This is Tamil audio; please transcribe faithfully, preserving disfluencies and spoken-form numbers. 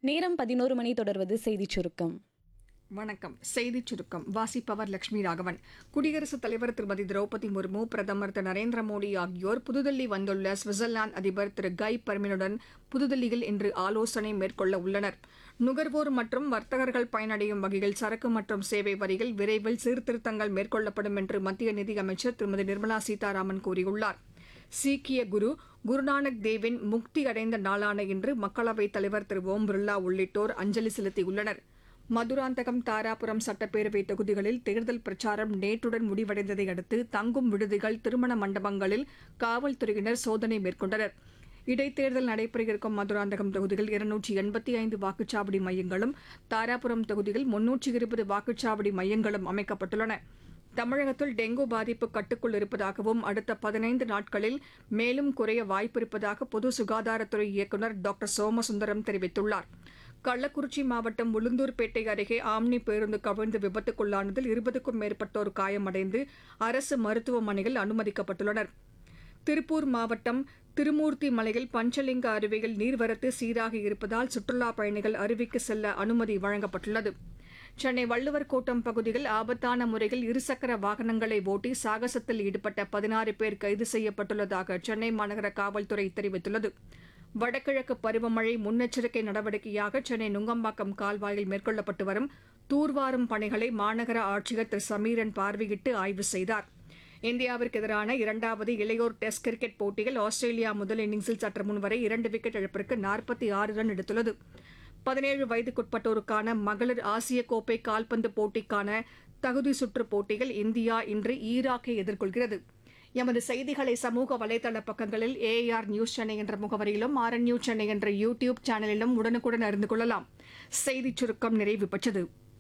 நேரம் பதினோரு மணி தொடர்வது செய்திச் சுருக்கம். வணக்கம். செய்திச் சுருக்கம் வாசிப்பவர் லட்சுமி ராகவன். குடியரசுத் தலைவர் திருமதி திரௌபதி முர்மு, பிரதமர் திரு நரேந்திர மோடி ஆகியோர் புதுதில்லி வந்துள்ள சுவிட்சர்லாந்து அதிபர் திரு கை பர்மினுடன் புதுதில்லியில் இன்று ஆலோசனை மேற்கொள்ள உள்ளனர். நுகர்வோர் மற்றும் வர்த்தகர்கள் பயனடையும் வகையில் சரக்கு மற்றும் சேவை வரியில் விரைவில் சீர்திருத்தங்கள் மேற்கொள்ளப்படும் என்று மத்திய நிதியமைச்சர் திருமதி நிர்மலா சீதாராமன் கூறியுள்ளார். சீக்கிய குரு குருநானக் தேவின் முக்தி அடைந்த நாளான இன்று மக்களவைத் தலைவர் திரு ஓம் பிர்லா உள்ளிட்டோர் அஞ்சலி செலுத்தியுள்ளனர். மதுராந்தகம், தாராபுரம் சட்டப்பேரவை தொகுதிகளில் தேர்தல் பிரச்சாரம் நேற்றுடன் முடிவடைந்ததை அடுத்து தங்கும் விடுதிகள், திருமண மண்டபங்களில் காவல்துறையினர் சோதனை மேற்கொண்டனர். இடைத்தேர்தல் நடைபெற இருக்கும் மதுராந்தகம் தொகுதியில் இருநூற்றி எண்பத்தி ஐந்து வாக்குச்சாவடி மையங்களும், தாராபுரம் தொகுதியில் முன்னூற்றி இருபது வாக்குச்சாவடி மையங்களும் அமைக்கப்பட்டுள்ளன. தமிழகத்தில் டெங்கு பாதிப்பு கட்டுக்குள் இருப்பதாகவும் அடுத்த பதினைந்து நாட்களில் மேலும் குறைய வாய்ப்பிருப்பதாக பொது சுகாதாரத்துறை இயக்குநர் டாக்டர் சோமசுந்தரம் தெரிவித்துள்ளார். கள்ளக்குறிச்சி மாவட்டம் உளுந்தூர்பேட்டை அருகே ஆம்னி பேருந்து கவிழ்ந்து விபத்துக்குள்ளானதில் இருபதுக்கும் மேற்பட்டோர் காயமடைந்து அரசு மருத்துவமனையில் அனுமதிக்கப்பட்டுள்ளனர். திருப்பூர் மாவட்டம் திருமூர்த்தி மலையில் பஞ்சலிங்க அருவியில் நீர்வரத்து சீராக இருப்பதால் சுற்றுலாப் பயணிகள் அருவிக்கு செல்ல அனுமதி வழங்கப்பட்டுள்ளது. சென்னை வள்ளுவர் கோட்டம் பகுதியில் ஆபத்தான முறையில் இருசக்கர வாகனங்களை ஓட்டி சாகசத்தில் ஈடுபட்ட பதினாறு பேர் கைது செய்யப்பட்டுள்ளதாக சென்னை மாநகர காவல்துறை தெரிவித்துள்ளது. வடகிழக்கு பருவமழை முன்னெச்சரிக்கை நடவடிக்கையாக சென்னை நுங்கம்பாக்கம் கால்வாயில் மேற்கொள்ளப்பட்டு வரும் தூர்வாரும் பணிகளை மாநகர ஆட்சியர் திரு சமீரன் பார்வையிட்டு ஆய்வு செய்தார். இந்தியாவிற்கு எதிரான இரண்டாவது இளையோர் டெஸ்ட் கிரிக்கெட் போட்டியில் ஆஸ்திரேலியா முதல் இன்னிங்ஸில் சற்று முன்வரை இரண்டு விக்கெட் இழப்பிற்கு நாற்பத்தி ஆறு ரன் எடுத்துள்ளது. பதினேழு வயதுக்குட்பட்டோருக்கான மகளிர் ஆசிய கோப்பை கால்பந்து போட்டிக்கான தகுதி சுற்று போட்டியில் இந்தியா இன்று ஈராக்கை எதிர்கொள்கிறது. எமது செய்திகளை சமூக வலைதள பக்கங்களில் ஏஆர் நியூஸ் சென்னை என்ற முகவரியிலும், ஆர்என் நியூஸ் சென்னை என்ற யூ டியூப் சேனலிலும் உடனுக்குடன் அறிந்து கொள்ளலாம். செய்திச் சுருக்கம் நிறைவு பெற்றது.